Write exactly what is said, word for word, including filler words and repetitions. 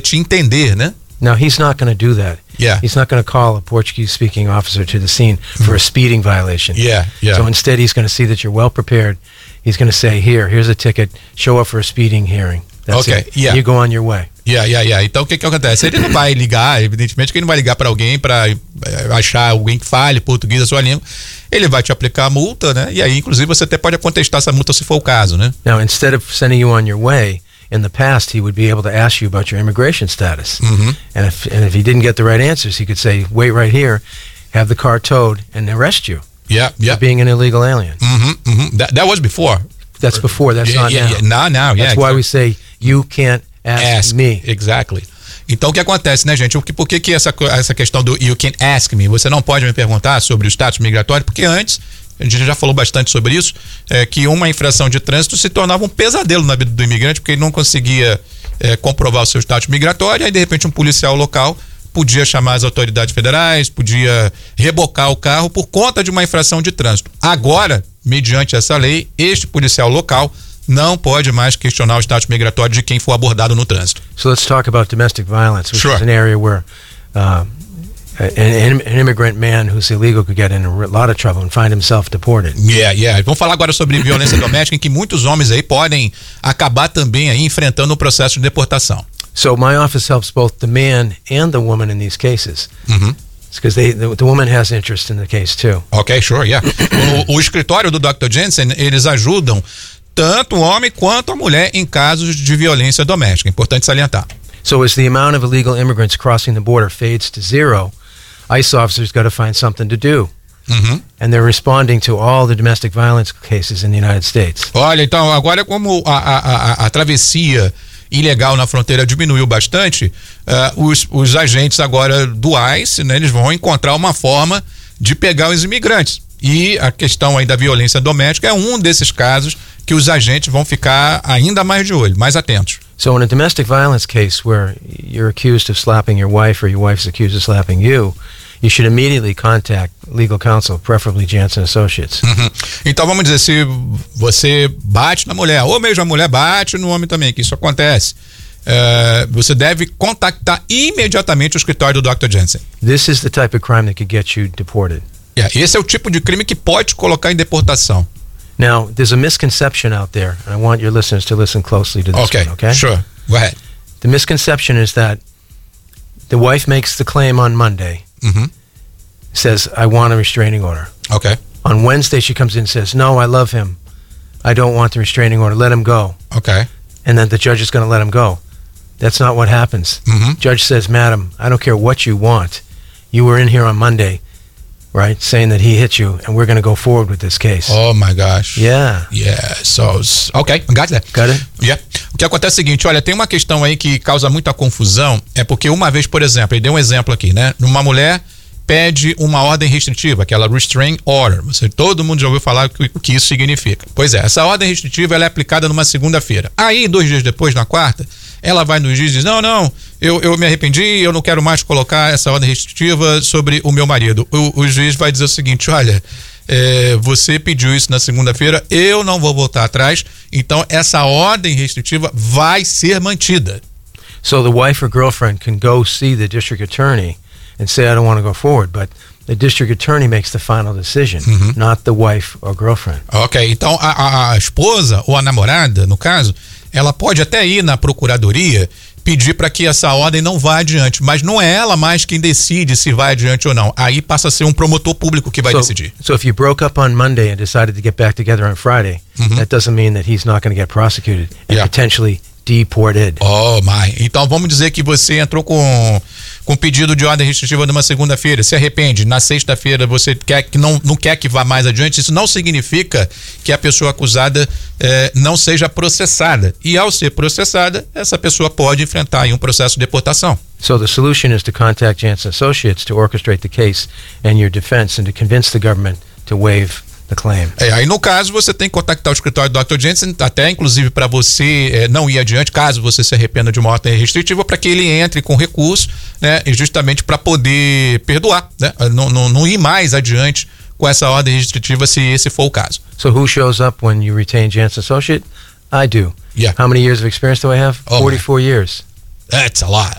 te entender, né? Now, he's not going to do that. Yeah. He's not going to call a Portuguese-speaking officer to the scene for a speeding violation. Yeah, yeah. So instead, he's going to see that you're well prepared. He's going to say, here, here's a ticket. Show up for a speeding hearing. That's Okay, it. yeah. You go on your way. Yeah, yeah, yeah. Então o que que acontece? Ele não vai ligar, evidentemente que ele não vai ligar para alguém para achar alguém que fale português a sua língua. Ele vai te aplicar a multa, né? E aí, inclusive, você até pode contestar essa multa se for o caso, né? Now, instead of sending you on your way, in the past, he would be able to ask you about your immigration status. Mm-hmm. And if and if he didn't get the right answers, he could say, wait right here, have the car towed, and arrest you Yeah, yeah. for being an illegal alien. Mm-hmm, mm-hmm. That, that was before. That's before, that's yeah, not yeah, now. Yeah. Now, now, yeah. That's why we say, you can't ask, Ask me. Exactly. Então o que acontece, né, gente? O que, por que, que essa, essa questão do you can ask me? Você não pode me perguntar sobre o status migratório, porque antes, a gente já falou bastante sobre isso, é, que uma infração de trânsito se tornava um pesadelo na vida do imigrante, porque ele não conseguia é, comprovar o seu status migratório, aí de repente um policial local podia chamar as autoridades federais, podia rebocar o carro por conta de uma infração de trânsito. Agora, mediante essa lei, este policial local não pode mais questionar o status migratório de quem for abordado no trânsito. So let's talk about domestic violence, which Sure. is an area where uh, an, an immigrant man who's illegal could get in a lot of trouble and find himself deported. Yeah, yeah. Vamos falar agora sobre violência doméstica, em que muitos homens aí podem acabar também aí enfrentando o processo de deportação. So my office helps both the man and the woman in these cases. Uhum. Because they the, the woman has interest in the case too. Ok, sure, yeah. o, o escritório do doutor Jensen, eles ajudam tanto o homem quanto a mulher em casos de violência doméstica. Importante salientar. So as the amount of illegal immigrants crossing the border fades to zero, ICE officers got to find something to do. Uhum. And they're responding to all the domestic violence cases in the United States. Olha, então, agora como a, a, a, a travessia ilegal na fronteira diminuiu bastante, uh, os, os agentes agora do ICE, né, eles vão encontrar uma forma de pegar os imigrantes. E a questão aí da violência doméstica é um desses casos que os agentes vão ficar ainda mais de olho, mais atentos. So in a domestic violence case where you're accused of slapping your wife or your wife's accused of slapping you, you should immediately contact legal counsel, preferably Jansen Associates. Uhum. Então vamos dizer, se você bate na mulher, ou mesmo a mulher bate no homem também, que isso acontece, uh, você deve contactar imediatamente o escritório do doutor Jensen. This is the type of crime that could get you deported. Yeah, esse é o tipo de crime que pode colocar em deportação. Now, there's a misconception out there, and I want your listeners to listen closely to this Okay, one, okay? sure. Go ahead. The misconception is that the wife makes the claim on Monday, Uhum. says, I want a restraining order. Ok. On Wednesday, she comes in and says, no, I love him. I don't want the restraining order. Let him go. Ok. And then the judge is going to let him go. That's not what happens. Uhum. Judge says, madam, I don't care what you want. You were in here on Monday, right, saying that he hit you, and we're going to go forward with this case. Oh my gosh. Yeah. Yeah, so, ok, got that. Got it? Yeah. O que acontece é o seguinte, olha, tem uma questão aí que causa muita confusão, é porque uma vez, por exemplo, ele deu um exemplo aqui, né? Uma mulher pede uma ordem restritiva, aquela restraint order. Você, todo mundo já ouviu falar o que, o que isso significa. Pois é, essa ordem restritiva ela é aplicada numa segunda-feira. Aí, dois dias depois, na quarta, ela vai no juiz e diz, não, não, eu, eu me arrependi, eu não quero mais colocar essa ordem restritiva sobre o meu marido. O, o juiz vai dizer o seguinte, olha, é, você pediu isso na segunda-feira, eu não vou voltar atrás, então essa ordem restritiva vai ser mantida. So the wife or girlfriend can go see the district attorney and say, I don't want to go forward, but the district attorney makes the final decision, Uhum. not the wife or girlfriend. Ok, então a, a, a esposa ou a namorada, no caso, ela pode até ir na procuradoria pedir para que essa ordem não vá adiante, mas não é ela mais quem decide se vai adiante ou não. Aí passa a ser um promotor público que vai so, decidir. so if you broke up on Monday and decided to get back together on Friday, Uhum. that doesn't mean that he's not going to get prosecuted and Yeah. potentially deported. Oh, my. Então vamos dizer que você entrou com com pedido de ordem restritiva numa segunda-feira, se arrepende, na sexta-feira você quer que não, não quer que vá mais adiante, isso não significa que a pessoa acusada eh, não seja processada. E ao ser processada, essa pessoa pode enfrentar aí um processo de deportação. So the solution is to contact Jansen Associates to orchestrate the case and your defense and to convince the government to waive the claim. É, aí no caso você tem que contactar o escritório do doutor Jensen, até inclusive para você é, não ir adiante, caso você se arrependa de uma ordem restritiva, para que ele entre com recurso, né, e justamente para poder perdoar, né, não, não, não ir mais adiante com essa ordem restritiva se esse for o caso. So who shows up when you retain Jansen Associate? I do. Yeah. How many years of experience do I have? Oh, forty-four years. That's a lot.